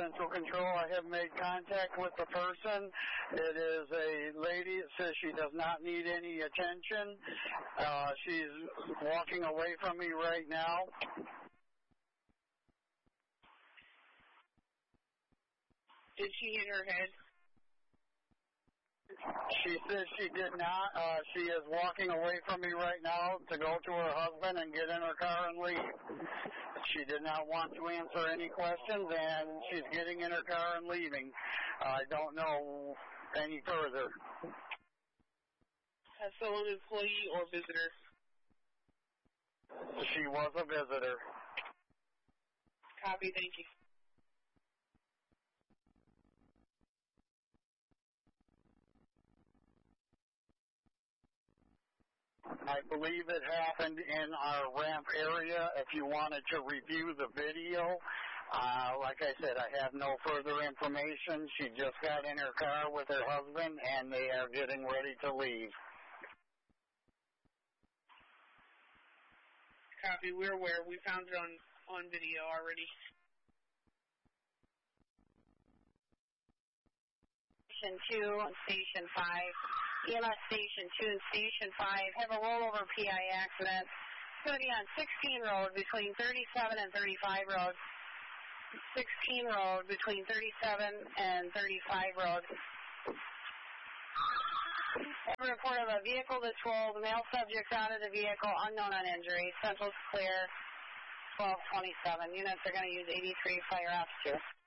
Central Control. I have made contact with the person. It is a lady that says she does not need any attention. She's walking away from me right now. Did she hit her head? She says she did not. She is walking away from me right now to go to her husband and get in her car and leave. She did not want to answer any questions, and she's getting in her car and leaving. I don't know any further. A fellow employee or visitor? She was a visitor. Copy, thank you. I believe it happened in our ramp area. If you wanted to review the video, like I said, I have no further information. She just got in her car with her husband, and they are getting ready to leave. Copy, we're aware. We found it on video already. Station 2 and Station 5. EMS Station 2 and Station 5 have a rollover PI accident. It's going to be on 16 Road between 37 and 35 Road. 16 Road between 37 and 35 Road. A report of a vehicle that's rolled, male subject out of the vehicle, unknown on injury. Central's clear, 1227. Units are going to use 83 Fire Ops 2.